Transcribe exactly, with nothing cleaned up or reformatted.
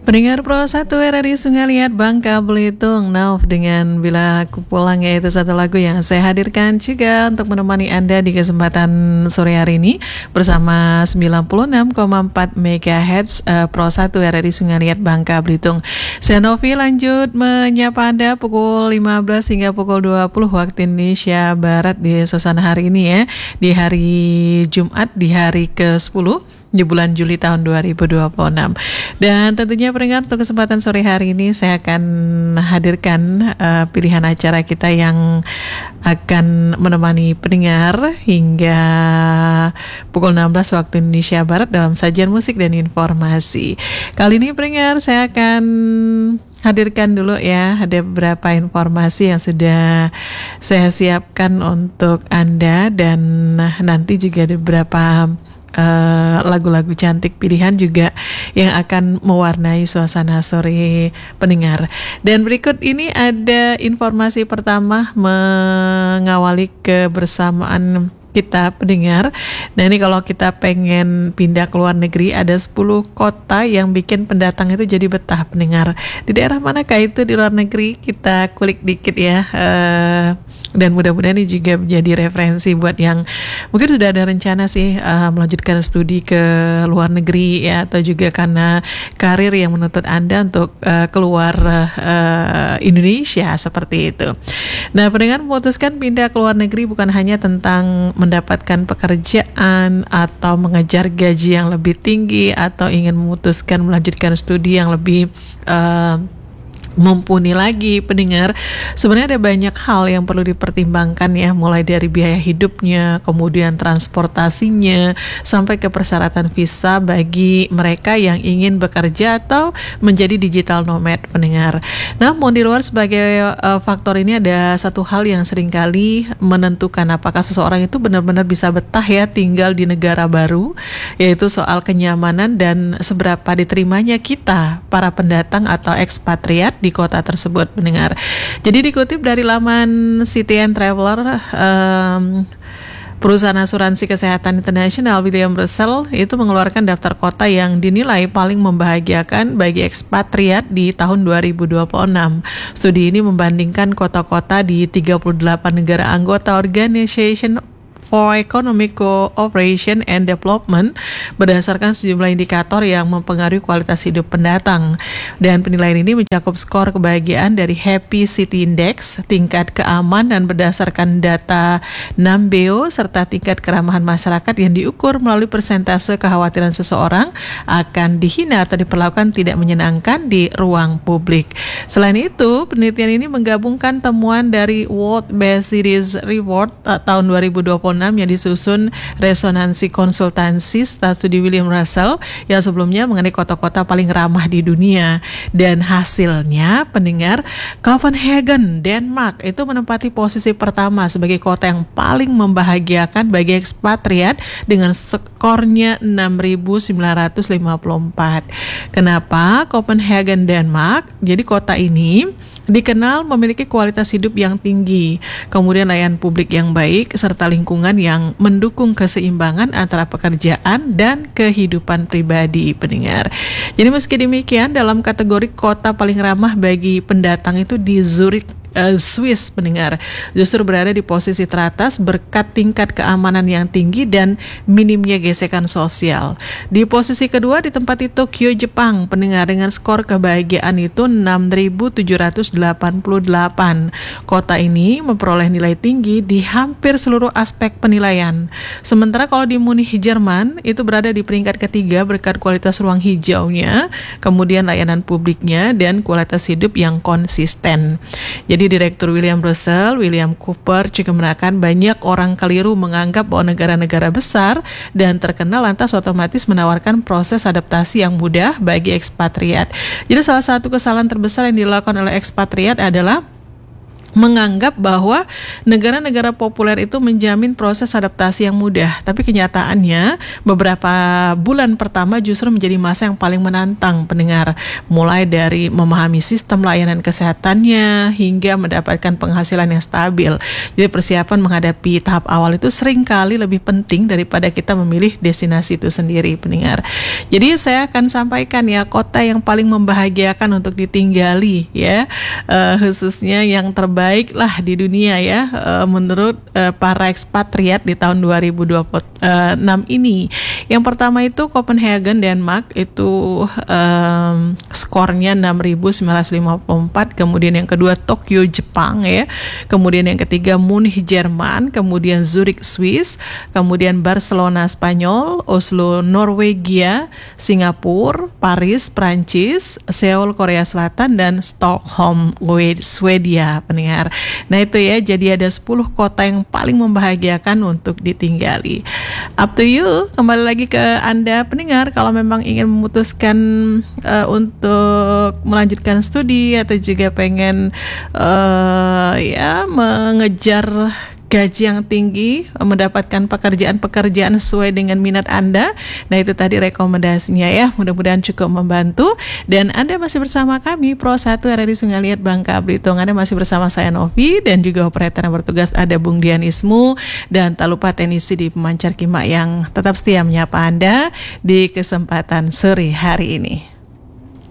Pendengar Pro satu R R I Sungai Liat Bangka Belitung, Nauf dengan Bila Aku Pulang, yaitu satu lagu yang saya hadirkan juga untuk menemani Anda di kesempatan sore hari ini bersama sembilan puluh enam koma empat megahertz uh, Pro satu R R I Sungai Liat Bangka Belitung. Saya Novi lanjut menyapa Anda pukul lima belas hingga pukul dua puluh waktu Indonesia Barat di suasana hari ini ya, di hari Jumat, di hari ke sepuluh di bulan Juli tahun dua ribu dua puluh enam. Dan tentunya pendengar, untuk kesempatan sore hari ini saya akan hadirkan uh, pilihan acara kita yang akan menemani pendengar hingga pukul enam belas waktu Indonesia Barat dalam sajian musik dan informasi. Kali ini pendengar, saya akan hadirkan dulu ya, ada beberapa informasi yang sudah saya siapkan untuk Anda, dan nanti juga ada beberapa Uh, lagu-lagu cantik pilihan juga yang akan mewarnai suasana sore pendengar. Dan berikut ini ada informasi pertama mengawali kebersamaan kita pendengar. Nah, ini kalau kita pengen pindah ke luar negeri, ada sepuluh kota yang bikin pendatang itu jadi betah pendengar. Di daerah manakah itu di luar negeri? Kita kulik dikit ya, uh, dan mudah-mudahan ini juga menjadi referensi buat yang mungkin sudah ada rencana sih uh, melanjutkan studi ke luar negeri ya, atau juga karena karir yang menuntut Anda untuk uh, keluar uh, Indonesia seperti itu. Nah, pendengar, memutuskan pindah ke luar negeri bukan hanya tentang mendapatkan pekerjaan atau mengejar gaji yang lebih tinggi atau ingin memutuskan melanjutkan studi yang lebih uh, mumpuni lagi pendengar. Sebenarnya ada banyak hal yang perlu dipertimbangkan ya, mulai dari biaya hidupnya, kemudian transportasinya, sampai ke persyaratan visa bagi mereka yang ingin bekerja atau menjadi digital nomad pendengar. Namun di luar sebagai uh, faktor ini, ada satu hal yang seringkali menentukan apakah seseorang itu benar-benar bisa betah ya tinggal di negara baru, yaitu soal kenyamanan dan seberapa diterimanya kita para pendatang atau ekspatriat di kota tersebut pendengar. Jadi dikutip dari laman City and Traveler, um, perusahaan asuransi kesehatan internasional William Russell itu mengeluarkan daftar kota yang dinilai paling membahagiakan bagi ekspatriat di tahun dua ribu dua puluh enam. Studi ini membandingkan kota-kota di tiga puluh delapan negara anggota Organization for Economic Cooperation and Development berdasarkan sejumlah indikator yang mempengaruhi kualitas hidup pendatang. Dan penilaian ini mencakup skor kebahagiaan dari Happy City Index, tingkat keamanan berdasarkan data Numbeo, serta tingkat keramahan masyarakat yang diukur melalui persentase kekhawatiran seseorang akan dihina atau diperlakukan tidak menyenangkan di ruang publik. Selain itu, penelitian ini menggabungkan temuan dari World Best Cities Report tahun dua ribu dua puluh enam yang disusun resonansi konsultansi studi William Russell yang sebelumnya mengenai kota-kota paling ramah di dunia. Dan hasilnya pendengar, Copenhagen, Denmark itu menempati posisi pertama sebagai kota yang paling membahagiakan bagi ekspatriat dengan skornya enam ribu sembilan ratus lima puluh empat. Kenapa Copenhagen, Denmark? Jadi kota ini dikenal memiliki kualitas hidup yang tinggi, kemudian layanan publik yang baik, serta lingkungan yang mendukung keseimbangan antara pekerjaan dan kehidupan pribadi pendengar. Jadi meski demikian, dalam kategori kota paling ramah bagi pendatang itu di Zurich, Uh, Swiss pendengar justru berada di posisi teratas berkat tingkat keamanan yang tinggi dan minimnya gesekan sosial. Di posisi kedua ditempati Tokyo, Jepang pendengar, dengan skor kebahagiaan itu enam ribu tujuh ratus delapan puluh delapan. Kota ini memperoleh nilai tinggi di hampir seluruh aspek penilaian. Sementara kalau di Munich, Jerman itu berada di peringkat ketiga berkat kualitas ruang hijaunya, kemudian layanan publiknya dan kualitas hidup yang konsisten. Jadi Direktur William Russell, William Cooper, juga mengatakan banyak orang keliru menganggap bahwa negara-negara besar dan terkenal lantas otomatis menawarkan proses adaptasi yang mudah bagi ekspatriat. Jadi salah satu kesalahan terbesar yang dilakukan oleh ekspatriat adalah menganggap bahwa negara-negara populer itu menjamin proses adaptasi yang mudah, tapi kenyataannya beberapa bulan pertama justru menjadi masa yang paling menantang pendengar, mulai dari memahami sistem layanan kesehatannya hingga mendapatkan penghasilan yang stabil. Jadi persiapan menghadapi tahap awal itu seringkali lebih penting daripada kita memilih destinasi itu sendiri, pendengar. Jadi saya akan sampaikan ya kota yang paling membahagiakan untuk ditinggali ya, uh, khususnya yang terbaik baiklah di dunia ya, uh, menurut uh, para ekspatriat di tahun dua ribu dua puluh enam ini. Yang pertama itu Copenhagen, Denmark, itu um, skornya enam ribu sembilan ratus lima puluh empat. Kemudian yang kedua Tokyo, Jepang ya. Kemudian yang ketiga Munich, Jerman. Kemudian Zurich, Swiss. Kemudian Barcelona, Spanyol. Oslo, Norwegia. Singapura, Paris, Prancis. Seoul, Korea Selatan, dan Stockholm, Swedia, pendengar. Nah itu ya, jadi ada sepuluh kota yang paling membahagiakan untuk ditinggali. Up to you, kembali lagi ke Anda pendengar, kalau memang ingin memutuskan uh, untuk melanjutkan studi atau juga pengen uh, ya mengejar gaji yang tinggi, mendapatkan pekerjaan-pekerjaan sesuai dengan minat Anda. Nah itu tadi rekomendasinya ya, mudah-mudahan cukup membantu. Dan Anda masih bersama kami Pro satu R R I Sungai Liat Bangka Belitung. Anda masih bersama saya Novi dan juga operator yang bertugas ada Bung Dian Ismu. Dan tak lupa teknisi di pemancar Kimak yang tetap setia menyapa Anda di kesempatan sore hari ini.